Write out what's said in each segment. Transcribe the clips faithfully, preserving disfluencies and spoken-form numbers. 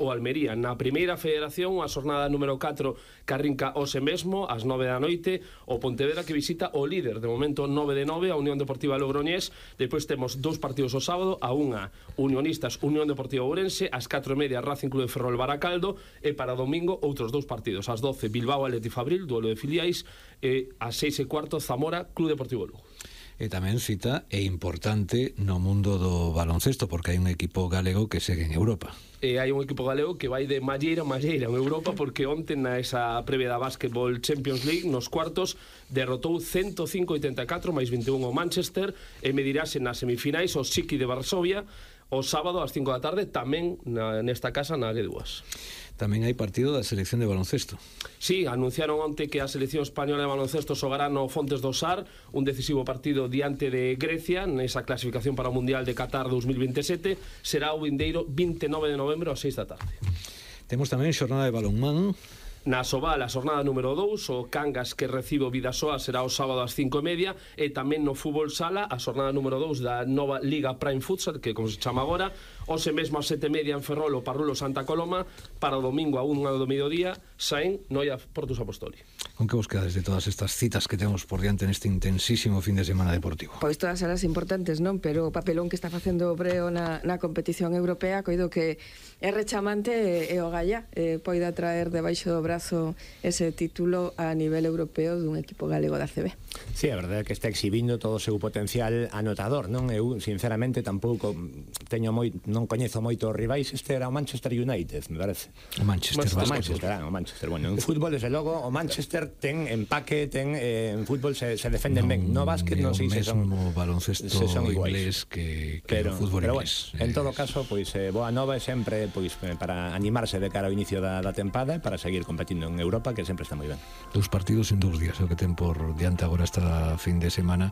o Almería. Na primeira federación, a xornada número catro que arrinca hoxe mesmo, ás nove da noite, o Pontevedra que visita o líder, de momento nove de nove, a Unión Deportiva Logroñés. Depois temos dous partidos o sábado, a unha Unionistas, Unión Deportiva Ourense, ás catro e media Racing Club de Ferrol Baracaldo, e para domingo outros dous partidos, ás doce Bilbao Atleti Fabril, duelo de filiais, e ás seis e cuarto Zamora Club Deportivo Lugo. E tamén cita é importante no mundo do baloncesto, porque hai un equipo galego que segue en Europa. E hai un equipo galego que vai de malleira a malleira en Europa, porque onte na esa previa da Basketball Champions League nos cuartos derrotou ciento cinco a oitenta e catro máis vinte e un o Manchester, e medirase nas semifinais o Siki de Varsovia o sábado ás cinco da tarde, tamén na, nesta casa na G dúas. Tamén hai partido da selección de baloncesto. Sí, anunciaron onte que a selección española de baloncesto xogará no Fontes do Sar, un decisivo partido diante de Grecia nesa clasificación para o Mundial de Qatar dos mil veintisiete. Será o vindeiro vinte e nove de novembro ás seis da tarde. Temos tamén xornada de balonmán. Na Sobal, a xornada número dous, o Cangas que recibe o Vidasoa será o sábado ás cinco e media, e tamén no fútbol sala, a xornada número dous da nova Liga Prime Futsal, que como se chama agora, hoxe mesmo ás sete e media en Ferrol o Parrulo Santa Coloma, para o domingo a unha do mediodía, Saén, Noia Portus Apostoli. Con que vos quedades de todas estas citas que temos por diante neste intensísimo fin de semana deportivo? Pois todas elas importantes, non? Pero o papelón que está facendo o Breo na, na competición europea, coido que é rechamante e, e o Galla eh, poida traer debaixo do brazo ese título a nivel europeo dun equipo galego da A C B. Sí, a verdade é que está exhibindo todo o seu potencial anotador, non? Eu, sinceramente, tampouco teño moi, non coñezo moito os rivais. Este era o Manchester United, me parece. O Manchester, o Manchester, ah, o Manchester. Bueno, en fútbol, desde logo, o Manchester ten empaque, ten eh, en fútbol se, se defenden ben. No básquet non sei se son o baloncesto se son inglés que, que pero, o fútbol pero inglés. Bueno, en todo caso, pois eh, boa nova sempre pois para animarse de cara ao inicio da, da tempada e para seguir competindo en Europa, que sempre está moi ben. Dos partidos en dous días, o que ten por diante agora esta fin de semana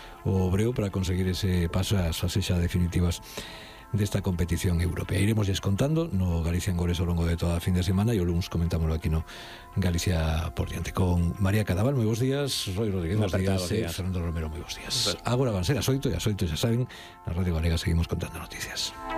o Breo para conseguir ese paso ás fases xa definitivas desta competición europea. Iremos descontando no Galicia en Goles ao longo de toda a fin de semana, e o lunes comentámoslo aquí no Galicia por diante con María Cadaval, moi bons días, Roy Rodríguez, moi bons días, días. Fernando Romero, moi bons días. Agora van ser as oito e as oito, xa saben, na Radio Galega seguimos contando noticias.